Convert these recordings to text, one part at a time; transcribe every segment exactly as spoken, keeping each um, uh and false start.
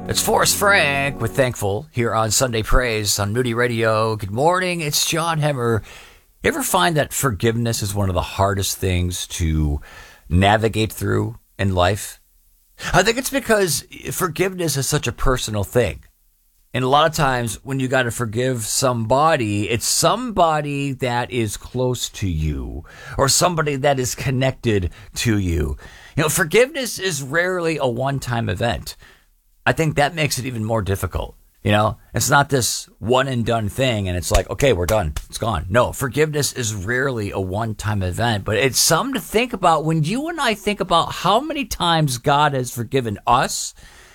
It's Forrest Frank with Thankful here on Sunday Praise on Moody Radio. Good morning, it's John Hemmer. You ever find that forgiveness is one of the hardest things to navigate through in life? I think it's because forgiveness is such a personal thing. And a lot of times when you got to forgive somebody, it's somebody that is close to you or somebody that is connected to you. You know, forgiveness is rarely a one-time event. I think that makes it even more difficult. You know, it's not this one and done thing and it's like, okay, we're done. It's gone. No, forgiveness is rarely a one-time event, but it's something to think about when you and I think about how many times God has forgiven us.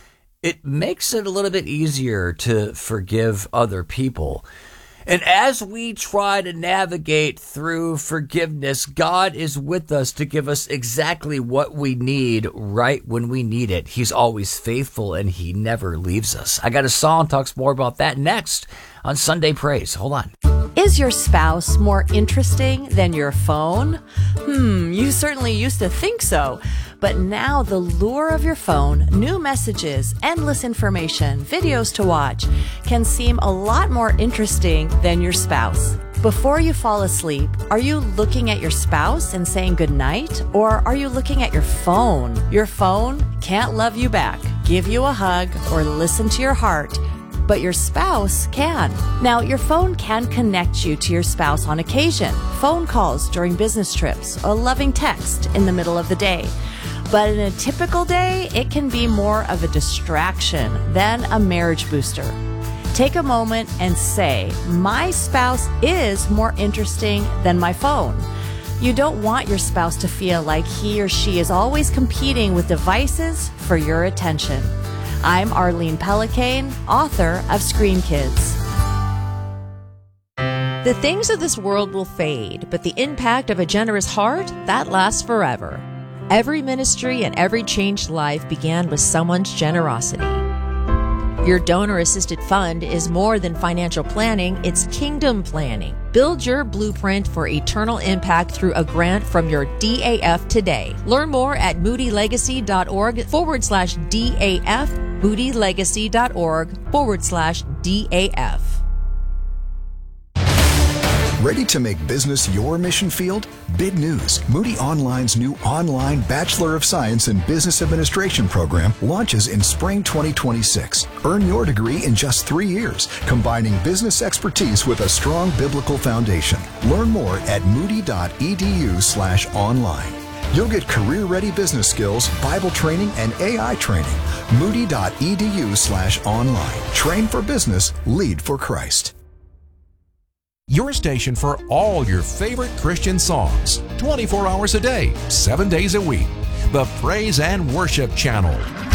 It makes it a little bit easier to forgive other people. And as we try to navigate through forgiveness, God is with us to give us exactly what we need right when we need it. He's always faithful and he never leaves us. I got a song talks more about that next on Sunday Praise. Hold on. Is your spouse more interesting than your phone? Hmm, you certainly used to think so. But now the lure of your phone, new messages, endless information, videos to watch, can seem a lot more interesting than your spouse. Before you fall asleep, are you looking at your spouse and saying goodnight? Or are you looking at your phone? Your phone can't love you back, give you a hug, or listen to your heart. But your spouse can. Now, your phone can connect you to your spouse on occasion. Phone calls during business trips, a loving text in the middle of the day. But in a typical day, it can be more of a distraction than a marriage booster. Take a moment and say, my spouse is more interesting than my phone. You don't want your spouse to feel like he or she is always competing with devices for your attention. I'm Arlene Pellicane, author of Screen Kids. The things of this world will fade, but the impact of a generous heart, that lasts forever. Every ministry and every changed life began with someone's generosity. Your donor-assisted fund is more than financial planning, it's kingdom planning. Build your blueprint for eternal impact through a grant from your D A F today. Learn more at moodylegacy.org forward slash DAF, moodylegacy.org forward slash DAF. Ready to make business your mission field? Big news. Moody Online's new online Bachelor of Science in Business Administration program launches in spring twenty twenty-six. Earn your degree in just three years, combining business expertise with a strong biblical foundation. Learn more at moody.edu slash online. You'll get career-ready business skills, Bible training, and A I training. Moody.edu slash online. Train for business, lead for Christ. Your station for all your favorite Christian songs, twenty-four hours a day, seven days a week. The Praise and Worship Channel.